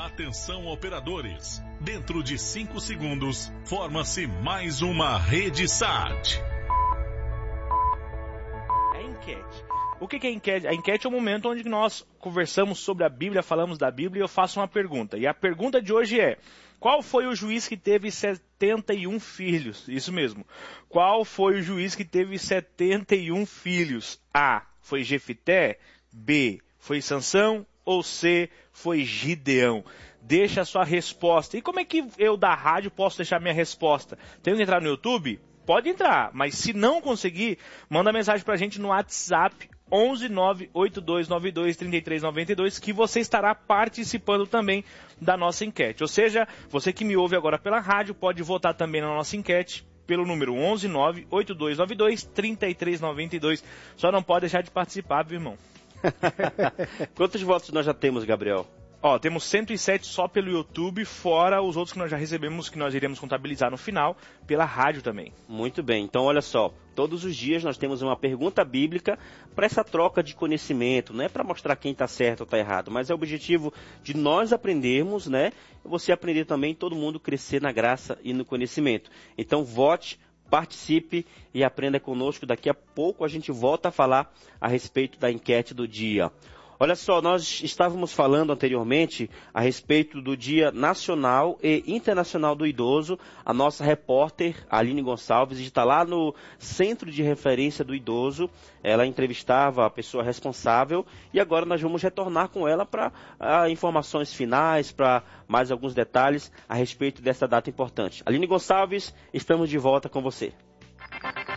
Atenção, operadores. Dentro de 5 segundos, forma-se mais uma rede SAT. É enquete. O que é enquete? A enquete é o momento onde nós conversamos sobre a Bíblia, falamos da Bíblia e eu faço uma pergunta. E a pergunta de hoje é: qual foi o juiz que teve 71 filhos? Isso mesmo. Qual foi o juiz que teve 71 filhos? A. Foi Jefité? B. Foi Sansão? Ou C. Foi Gideão? Deixa a sua resposta. E como é que eu da rádio posso deixar minha resposta? Tenho que entrar no YouTube? Pode entrar, mas se não conseguir, manda mensagem pra gente no WhatsApp 11 98292 3392 que você estará participando também da nossa enquete. Ou seja, você que me ouve agora pela rádio pode votar também na nossa enquete pelo número 11 98292 3392. Só não pode deixar de participar, viu, irmão? Quantos votos nós já temos, Gabriel? Temos 107 só pelo YouTube, fora os outros que nós já recebemos, que nós iremos contabilizar no final, pela rádio também. Muito bem, então olha só, todos os dias nós temos uma pergunta bíblica para essa troca de conhecimento, não é para mostrar quem está certo ou está errado, mas é o objetivo de nós aprendermos, né? Você aprender também, todo mundo crescer na graça e no conhecimento. Então vote, participe e aprenda conosco. Daqui a pouco a gente volta a falar a respeito da enquete do dia. Olha só, nós estávamos falando anteriormente a respeito do Dia Nacional e Internacional do Idoso. A nossa repórter, Aline Gonçalves, está lá no Centro de Referência do Idoso. Ela entrevistava a pessoa responsável e agora nós vamos retornar com ela para informações finais, para mais alguns detalhes a respeito dessa data importante. Aline Gonçalves, estamos de volta com você.